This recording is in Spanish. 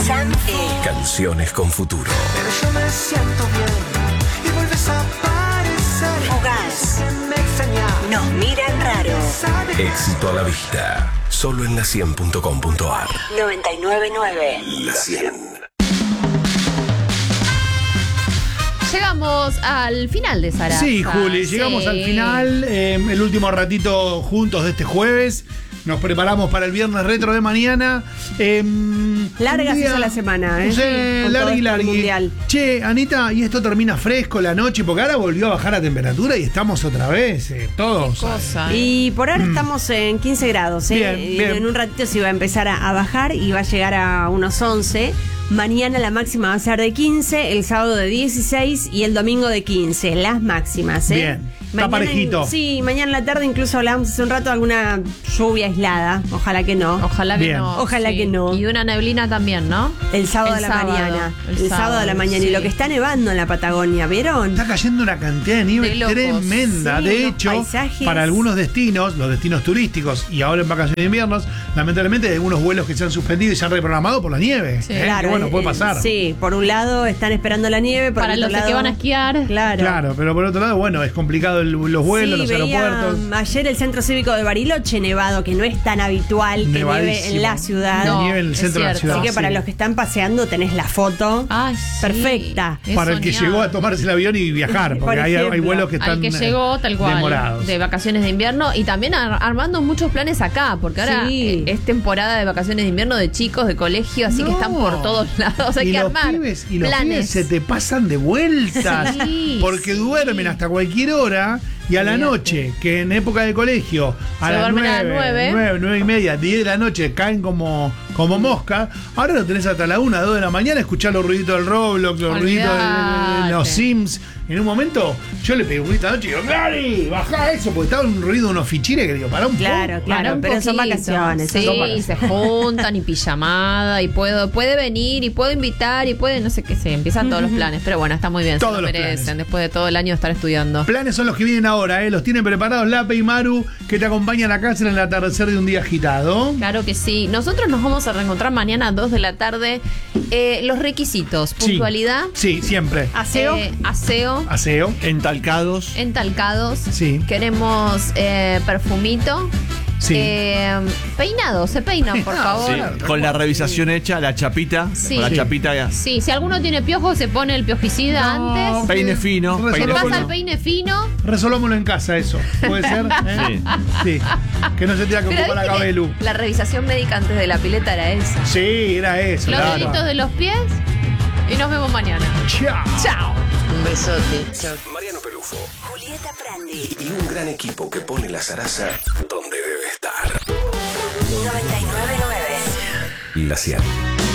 Sam E. Canciones con futuro. Pero yo me siento bien y vuelves a aparecer. Fugaz. Me extraña. Nos miran raro. Éxito a la vista. Solo en la100.com.ar. 99.9. La 100. Llegamos al final de Sarasa. Sí, Juli, llegamos al final. El último ratito juntos de este jueves. Nos preparamos para el viernes retro de mañana. Larga se hizo la semana, ¿eh? Sí, Con todo largui, esto largui. mundial. Che, Anita, y esto termina fresco la noche, porque ahora volvió a bajar la temperatura y estamos otra vez, todos. Cosa. Y por ahora estamos en 15 grados, ¿eh? Bien, Y bien. en un ratito se va a empezar a bajar y va a llegar a unos 11. Mañana la máxima va a ser de 15, el sábado de 16 y el domingo de 15, las máximas, ¿eh? Bien, está parejito. Sí, mañana en la tarde incluso hablamos hace un rato de alguna lluvia aislada, ojalá que no. Ojalá que Bien. no. Ojalá que no. Y una neblina también, ¿no? El sábado El de la sábado, mañana. el El sábado de la sábado, mañana. sí. Y lo que está nevando en la Patagonia, ¿vieron? Está cayendo una cantidad de nieve De locos. tremenda. Sí, de unos hecho, paisajes. para algunos destinos, los destinos turísticos y ahora en vacaciones de invierno, lamentablemente hay algunos vuelos que se han suspendido y se han reprogramado por la nieve. Sí. Que bueno, puede pasar. Sí, por un lado están esperando la nieve, por Para el los otro lado, que van a esquiar. Claro. Claro, pero por otro lado, bueno, es complicado los vuelos, Sí, los veía aeropuertos. ayer el centro cívico de Bariloche nevado, que no es tan habitual que nieve Nevadísimo. en la ciudad. No, Nieve en el es centro de la cierto. ciudad. Así que para sí. los que están paseando tenés la foto. Ay, sí. Perfecta. Es Para el que soñar. llegó a tomarse el avión y viajar, porque Por hay ejemplo. vuelos que están Al que llegó tal cual demorados. de vacaciones de invierno y también armando muchos planes acá, porque ahora Sí. es temporada de vacaciones de invierno de chicos de colegio, así que No. están por todos lados, hay y que los armar pibes, y los planes. pibes se te pasan de vueltas Sí, porque sí. duermen hasta cualquier hora y a la Olvídate. noche, que en época de colegio a Se las duermen a las 9. 9 y media, 10 de la noche caen como mosca, ahora lo tenés hasta la 1, 2 de la mañana, escuchar los ruiditos del Roblox, los ruiditos de los Olvídate. Sims. En un momento yo le pegué un grito anoche y digo, Clary, bajá eso, porque estaba un ruido de unos fichines que digo, pará un Claro, poco. claro, Un pero son poquito. vacaciones. Sí, son y se juntan y pijamada y puede venir y puedo invitar y puede no sé qué, se empiezan todos los planes, pero bueno, está muy bien, Todos se lo los merecen planes. después de todo el año de estar estudiando. Planes son los que vienen ahora, los tienen preparados Lape y Maru, que te acompañan a casa en el atardecer de un día agitado. Claro que sí. Nosotros nos vamos a reencontrar mañana a 2 de la tarde. Los requisitos, Sí. puntualidad, Sí, siempre. ¿Aseo? Aseo, Aseo. Entalcados. entalcados. Sí. Queremos perfumito. Sí. Peinado, se peinan, por favor. Sí, Claro, con la revisación hecha, la chapita. Sí. Con la Sí. chapita ya. Sí, si alguno tiene piojo, se pone el piojicida antes. Peine fino, Se peine pasa fino. el peine fino. Resolvámoslo en casa, eso. ¿Puede ser? Sí. Que no se tenga que Pero ocupar la viste que Cabelu. la revisión médica antes de la pileta era esa. Sí, era eso. Los claro. deditos de los pies. Y nos vemos mañana. Chao. Chao. Un besote. Chau. Mariano Pelufo Julieta Prandi. y un gran equipo que pone la zaraza donde debe estar. 99.9. La 100.